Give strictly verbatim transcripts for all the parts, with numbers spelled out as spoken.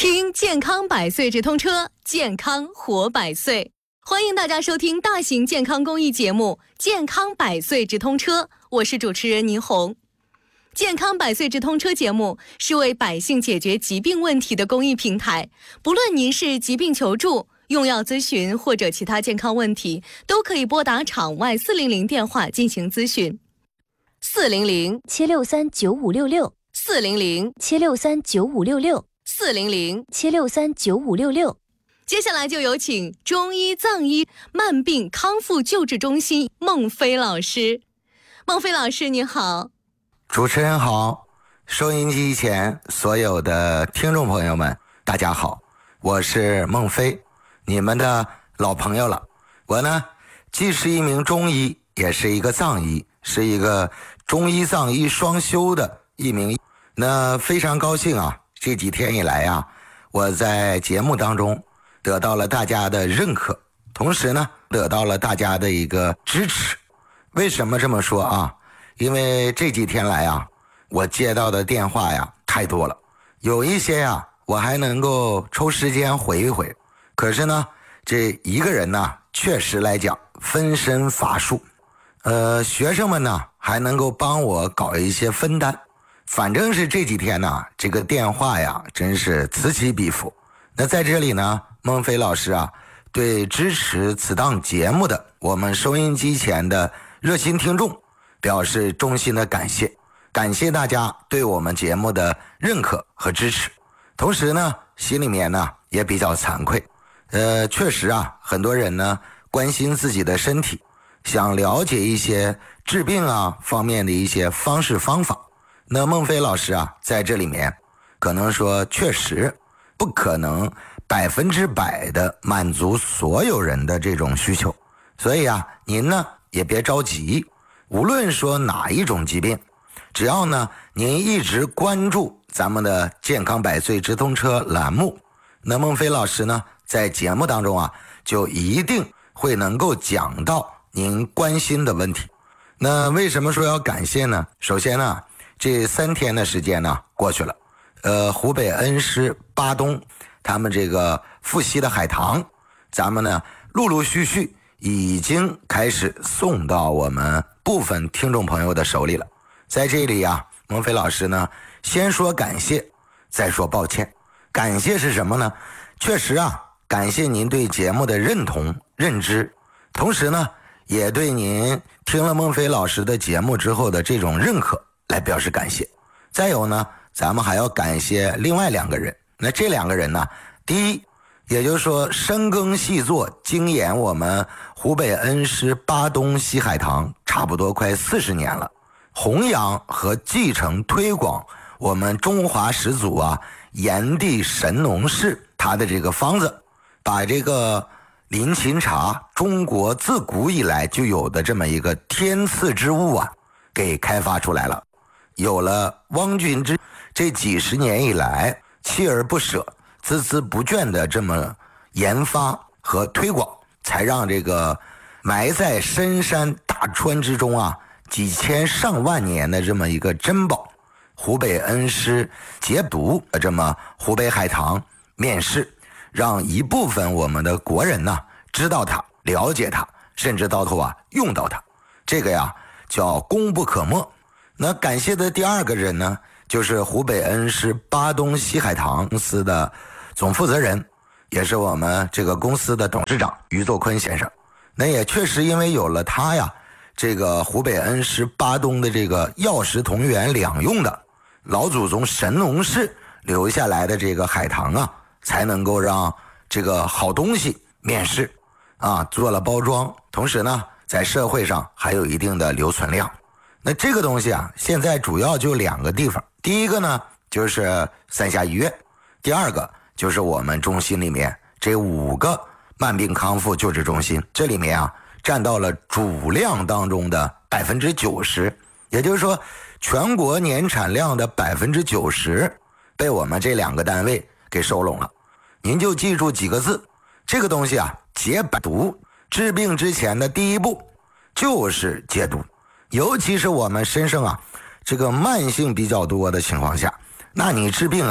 听健康百岁直通车，健康活百岁。欢迎大家收听大型健康公益节目《健康百岁直通车》，我是主持人倪虹。健康百岁直通车节目是为百姓解决疾病问题的公益平台，不论您是疾病求助、用药咨询或者其他健康问题，都可以拨打场外四零零电话进行咨询。四零零七六三九五六六， 四零零七六三九五六六， 四零零七六三九五六六。 接下来就有请中医藏医慢病康复救治中心孟飞老师。孟飞老师你好。 主持人好，收音机前所有的听众朋友们大家好，我是孟飞，你们的老朋友了。我呢既是一名中医，也是一个藏医，是一个中医藏医双修的一名。那非常高兴啊，这几天以来啊，我在节目当中得到了大家的认可，同时呢得到了大家的一个支持。为什么这么说啊？因为这几天来啊，我接到的电话呀太多了，有一些呀我还能够抽时间回一回，可是呢这一个人呢确实来讲分身乏术，呃，学生们呢还能够帮我搞一些分担，反正是这几天呢这个电话呀真是此起彼伏。那在这里呢，孟飞老师啊，对支持此档节目的我们收音机前的热心听众表示衷心的感谢，感谢大家对我们节目的认可和支持。同时呢，心里面呢也比较惭愧，呃，确实啊，很多人呢关心自己的身体，想了解一些治病啊方面的一些方式方法。那孟飞老师啊，在这里面可能说确实不可能百分之百的满足所有人的这种需求，所以啊，您呢也别着急。无论说哪一种疾病，只要呢您一直关注咱们的健康百岁直通车栏目，那孟飞老师呢在节目当中啊就一定会能够讲到您关心的问题。那为什么说要感谢呢？首先呢，这三天的时间呢过去了，呃，湖北恩施巴东他们这个富硒的海棠，咱们呢陆陆续续已经开始送到我们部分听众朋友的手里了。在这里啊，孟飞老师呢先说感谢，再说抱歉。感谢是什么呢？确实啊，感谢您对节目的认同认知，同时呢也对您听了孟飞老师的节目之后的这种认可来表示感谢。再有呢，咱们还要感谢另外两个人。那这两个人呢，第一，也就是说深耕细作精研我们湖北恩施巴东西海棠差不多快四十年了，弘扬和继承推广我们中华始祖啊炎帝神农氏他的这个方子，把这个临琴茶中国自古以来就有的这么一个天赐之物啊给开发出来了。有了汪君之这几十年以来锲而不舍孜孜不倦的这么研发和推广，才让这个埋在深山大川之中啊几千上万年的这么一个珍宝湖北恩施解毒的这么湖北海棠面世，让一部分我们的国人呢知道它，了解它，甚至到头啊用到它，这个呀叫功不可没。那感谢的第二个人呢，就是湖北恩施巴东西海棠公司的总负责人，也是我们这个公司的董事长于作坤先生。那也确实因为有了他呀，这个湖北恩施巴东的这个药食同源两用的老祖宗神农氏留下来的这个海棠啊，才能够让这个好东西面世啊，做了包装，同时呢在社会上还有一定的留存量。那这个东西啊，现在主要就两个地方，第一个呢就是三峡医院，第二个就是我们中心里面这五个慢病康复救治中心，这里面啊占到了主量当中的百分之九十，也就是说全国年产量的百分之九十被我们这两个单位给收拢了。您就记住几个字，这个东西啊，解百毒，治病之前的第一步就是解毒。尤其是我们身上啊这个慢性比较多的情况下，那你治病啊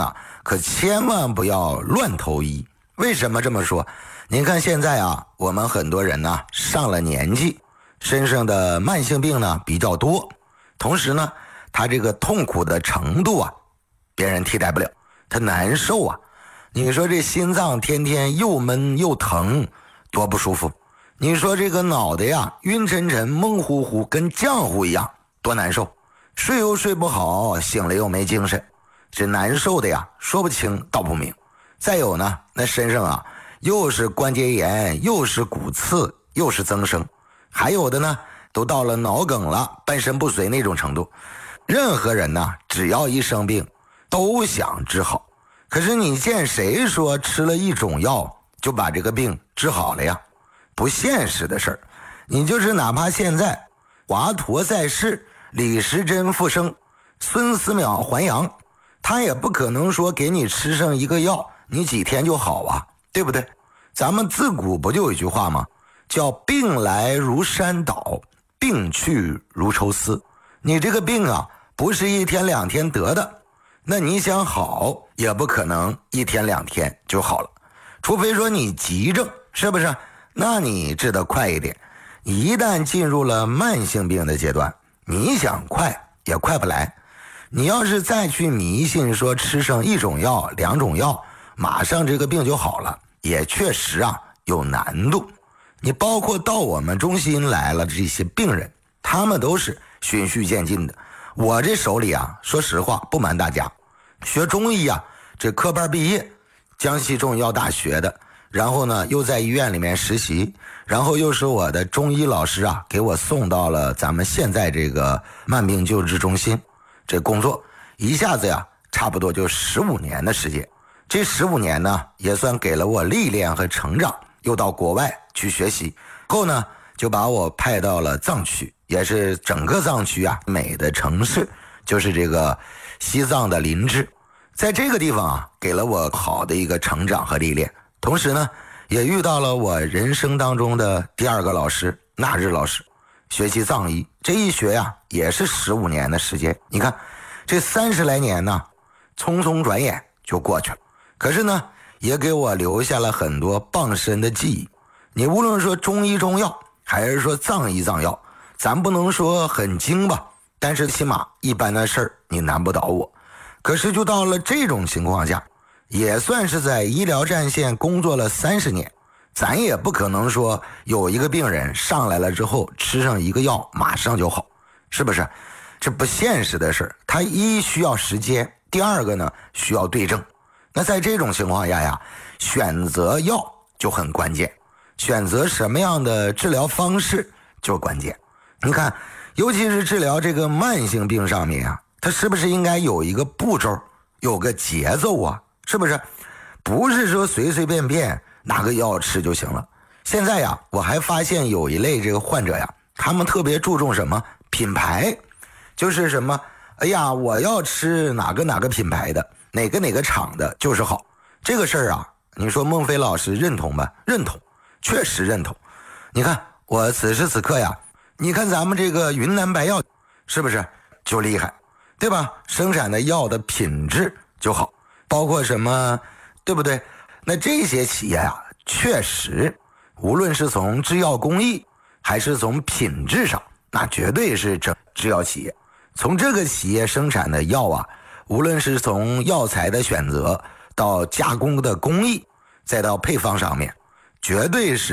可千万不要乱投医。为什么这么说？您看现在啊，我们很多人呢上了年纪，身上的慢性病呢比较多，同时呢他这个痛苦的程度啊别人替代不了，他难受啊。你说这心脏天天又闷又疼，多不舒服。你说这个脑袋呀晕沉沉蒙乎乎跟浆糊一样，多难受。睡又睡不好，醒了又没精神，这难受的呀说不清道不明。再有呢，那身上啊又是关节炎，又是骨刺，又是增生，还有的呢都到了脑梗了，半身不遂那种程度。任何人呢只要一生病都想治好，可是你见谁说吃了一种药就把这个病治好了呀？不现实的事儿。你就是哪怕现在华佗在世，李时珍复生，孙思邈还阳，他也不可能说给你吃上一个药你几天就好啊，对不对？咱们自古不就有一句话吗？叫病来如山倒，病去如抽丝。你这个病啊不是一天两天得的，那你想好也不可能一天两天就好了，除非说你急症，是不是？那你治得快一点。一旦进入了慢性病的阶段，你想快也快不来。你要是再去迷信说吃上一种药两种药马上这个病就好了，也确实啊有难度。你包括到我们中心来了这些病人，他们都是循序渐进的。我这手里啊说实话不瞒大家，学中医啊这科班毕业，江西中医药大学的，然后呢又在医院里面实习，然后又是我的中医老师啊给我送到了咱们现在这个慢病救治中心这工作，一下子呀差不多就十五年的时间。这十五年呢也算给了我历练和成长，又到国外去学习后呢就把我派到了藏区，也是整个藏区啊美的城市，就是这个西藏的林芝。在这个地方啊给了我好的一个成长和历练，同时呢也遇到了我人生当中的第二个老师纳日老师，学习藏医，这一学呀、啊、也是十五年的时间。你看这三十来年呢匆匆转眼就过去了，可是呢也给我留下了很多傍身的记忆。你无论说中医中药还是说藏医藏药，咱不能说很精吧，但是起码一般的事儿你难不倒我。可是就到了这种情况下，也算是在医疗战线工作了三十年，咱也不可能说有一个病人上来了之后吃上一个药马上就好，是不是？这不现实的事儿。他一需要时间，第二个呢需要对症。那在这种情况下呀，选择药就很关键，选择什么样的治疗方式就关键。你看尤其是治疗这个慢性病上面啊，它是不是应该有一个步骤，有个节奏啊，是不是？不是说随随便便拿个药吃就行了。现在呀我还发现有一类这个患者呀，他们特别注重什么品牌，就是什么哎呀我要吃哪个哪个品牌的，哪个哪个厂的就是好。这个事儿啊你说孟非老师认同吧？认同，确实认同。你看我此时此刻呀，你看咱们这个云南白药是不是就厉害，对吧？生产的药的品质就好，包括什么，对不对？那这些企业啊确实无论是从制药工艺还是从品质上，那绝对是整制药企业。从这个企业生产的药啊，无论是从药材的选择到加工的工艺再到配方上面，绝对是